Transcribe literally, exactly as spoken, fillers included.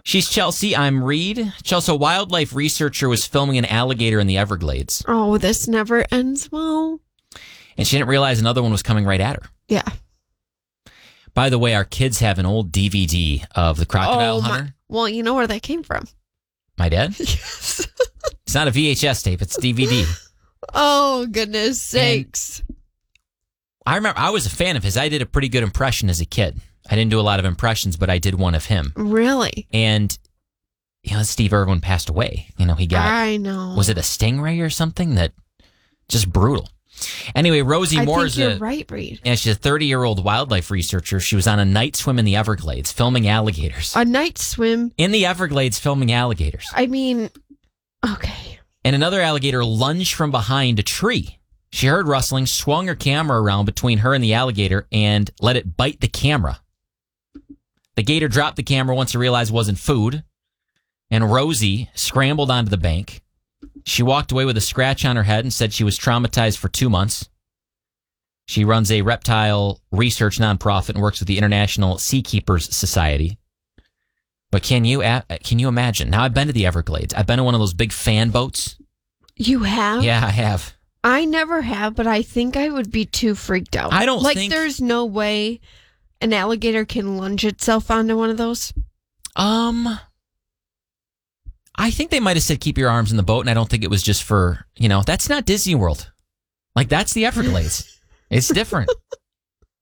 She's Chelsea. I'm Reed. Chelsea, a wildlife researcher, was filming an alligator in the Everglades. Oh, this never ends well. And she didn't realize another one was coming right at her. Yeah. By the way, our kids have an old D V D of the Crocodile oh, Hunter. My, well, you know where that came from. My dad? Yes. It's not a V H S tape. It's D V D. Oh, goodness sakes. And I remember I was a fan of his. I did a pretty good impression as a kid. I didn't do a lot of impressions, but I did one of him. Really? And, you know, Steve Irwin passed away. You know, he got... I know. Was it a stingray or something? That just brutal. Anyway, Rosie I Moore think is you're a... right, Reed. Yeah, she's a thirty-year-old wildlife researcher. She was on a night swim in the Everglades filming alligators. A night swim? In the Everglades filming alligators. I mean, okay. And another alligator lunged from behind a tree. She heard rustling, swung her camera around between her and the alligator, and let it bite the camera. The gator dropped the camera once it realized it wasn't food, and Rosie scrambled onto the bank. She walked away with a scratch on her head and said she was traumatized for two months. She runs a reptile research nonprofit and works with the International Seakeepers Society. But can you can you imagine? Now, I've been to the Everglades. I've been to one of those big fan boats. You have? Yeah, I have. I never have, but I think I would be too freaked out. I don't like, think... there's no way an alligator can lunge itself onto one of those. Um... I think they might have said keep your arms in the boat, and I don't think it was just for, you know, that's not Disney World. Like, that's the Everglades. It's different.